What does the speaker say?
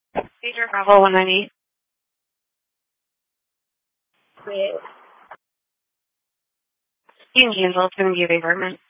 Cedar Bravo 198. Union Angel, it's going to be the apartment.